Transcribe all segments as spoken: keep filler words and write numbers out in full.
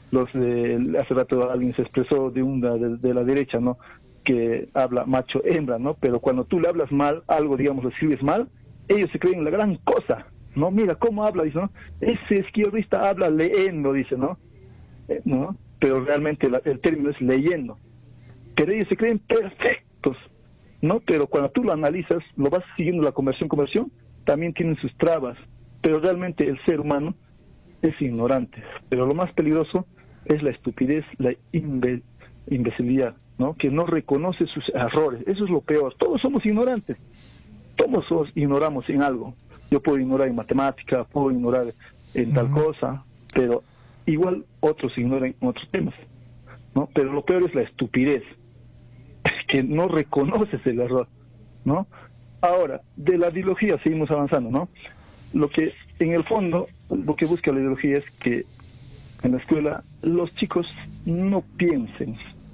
los de, hace rato alguien se expresó de una de, de la derecha, ¿no? Que habla macho hembra, ¿no? Pero cuando tú le hablas mal, algo, digamos, lo escribes mal, ellos se creen la gran cosa, ¿no? Mira cómo habla, dice, ¿no? Ese izquierdista habla leyendo, dice, ¿no? Eh, ¿no? Pero realmente la, el término es leyendo. Pero ellos se creen perfectos, ¿no? Pero cuando tú lo analizas, lo vas siguiendo la conversión, conversión, también tienen sus trabas. Pero realmente el ser humano es ignorante. Pero lo más peligroso es la estupidez, la imbe imbecilidad, ¿no? Que no reconoce sus errores. Eso es lo peor. Todos somos ignorantes. Todos somos, ignoramos en algo. Yo puedo ignorar en matemática, puedo ignorar en tal cosa, pero igual otros ignoran en otros temas, ¿no? Pero lo peor es la estupidez, que no reconoces el error, ¿no? Ahora, de la ideología seguimos avanzando, ¿no? Lo que, en el fondo, lo que busca la ideología es que en la escuela los chicos no piensen,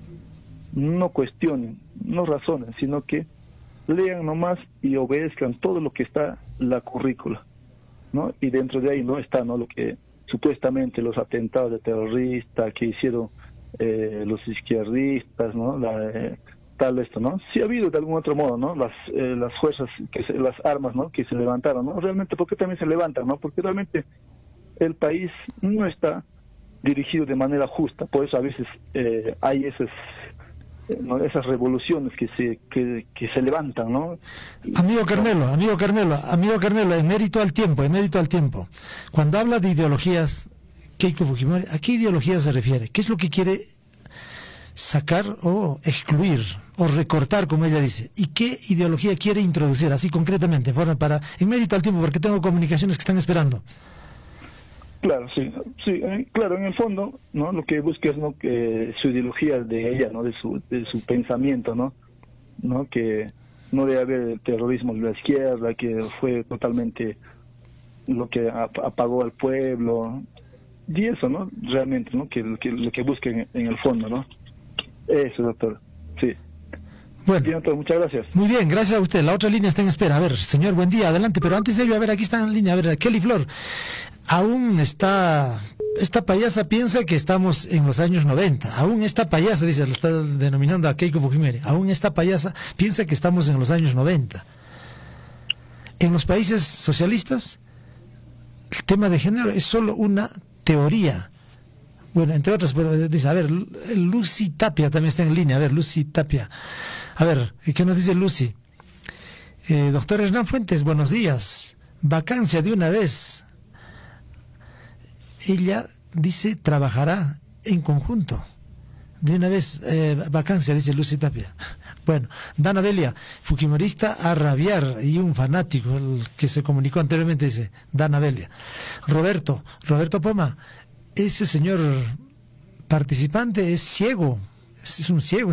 no cuestionen, no razonen, sino que lean nomás y obedezcan todo lo que está la currícula, ¿no? Y dentro de ahí no está, ¿no? Lo que supuestamente los atentados de terroristas que hicieron eh, los izquierdistas, ¿no? La, eh, tal esto, ¿no? Sí ha habido de algún otro modo, ¿no? Las eh, las fuerzas, que se, las armas, ¿no? Que se levantaron, ¿no? Realmente, ¿por qué también se levantan, no? Porque realmente el país no está dirigido de manera justa, por eso a veces eh, hay esas ¿no? esas revoluciones que se que, que se levantan, ¿no? Amigo Carmelo, amigo Carmelo, amigo Carmelo, emérito al tiempo, emérito al tiempo. Cuando habla de ideologías, Keiko Fujimori, ¿a qué ideología se refiere? ¿Qué es lo que quiere sacar o excluir o recortar, como ella dice? ¿Y qué ideología quiere introducir, así concretamente, forma para emérito al tiempo, porque tengo comunicaciones que están esperando? Claro, sí, sí, eh, claro, en el fondo, ¿no? Lo que busca es, ¿no? Que su ideología de ella, ¿no? De su, de su pensamiento, ¿no? ¿no? Que no debe haber terrorismo de la izquierda, que fue totalmente lo que ap apagó al pueblo, y eso, ¿no? Realmente, ¿no? Que, que lo que busca en, en el fondo, ¿no? Eso, doctor, sí. Bueno, bien, doctor, muchas gracias. Muy bien, gracias a usted. La otra línea está en espera. A ver, señor, buen día, adelante. Pero antes de ello, a ver, aquí está en línea. A ver, Kelly Flor. Aún está, esta payasa piensa que estamos en los años noventa. Aún esta payasa, dice, lo está denominando a Keiko Fujimori. Aún esta payasa piensa que estamos en los años noventa. En los países socialistas, el tema de género es solo una teoría. Bueno, entre otras, pero dice, a ver, Lucy Tapia también está en línea. A ver, Lucy Tapia. A ver, ¿qué nos dice Lucy? Eh, doctor Hernán Fuentes, buenos días. Vacancia de una vez. Ella dice, trabajará en conjunto. De una vez, eh, vacancia, dice Lucy Tapia. Bueno, Dana Belia, fujimorista a rabiar, y un fanático, el que se comunicó anteriormente, dice Dana Belia. Roberto, Roberto Poma, ese señor participante es ciego, es un ciego.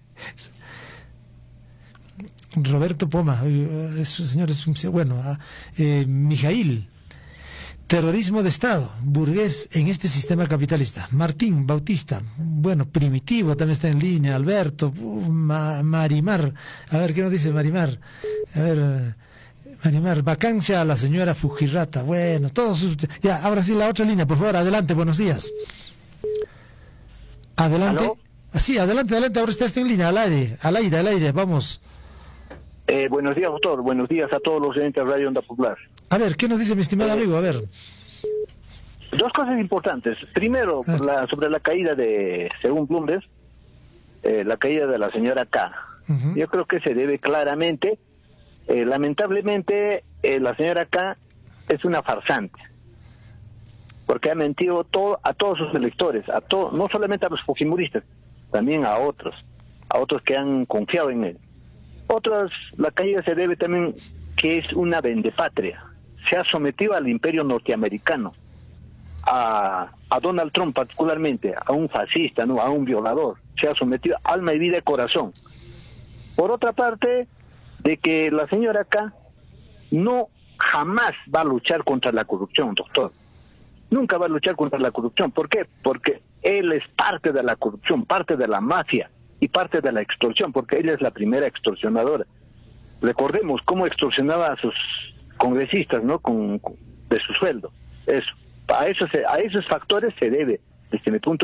Roberto Poma, ese señor es un ciego. Bueno, eh, Mijail, terrorismo de Estado, burgués en este sistema capitalista. Martín Bautista, bueno, primitivo, también está en línea. Alberto, uh, Ma, Marimar, a ver, ¿qué nos dice Marimar? A ver, Marimar, vacancia a la señora Fujirata. Bueno, todos sus... Ya, ahora sí, la otra línea, por favor, adelante, buenos días. Adelante. ¿Aló? Sí, adelante, adelante, ahora está en línea, al aire, al aire, al aire, vamos. Eh, buenos días, doctor. Buenos días a todos los oyentes de Radio Onda Popular. A ver, ¿qué nos dice mi estimado eh, amigo? A ver. Dos cosas importantes. Primero, ah. la, sobre la caída de, según Bloomberg, eh, la caída de la señora K. Uh-huh. Yo creo que se debe claramente, eh, lamentablemente, eh, la señora K es una farsante, porque ha mentido todo, a todos sus electores, a todo, no solamente a los fujimoristas, también a otros, a otros que han confiado en él. Otras, la caída se debe también que es una vendepatria. Se ha sometido al imperio norteamericano, a, a Donald Trump particularmente, a un fascista, ¿no? A un violador. Se ha sometido alma y vida y corazón. Por otra parte, de que la señora K no jamás va a luchar contra la corrupción, doctor. Nunca va a luchar contra la corrupción. ¿Por qué? Porque él es parte de la corrupción, parte de la mafia y parte de la extorsión, porque ella es la primera extorsionadora. Recordemos cómo extorsionaba a sus congresistas, ¿no? Con, con de su sueldo. Eso. A esos, a esos factores se debe, desde mi punto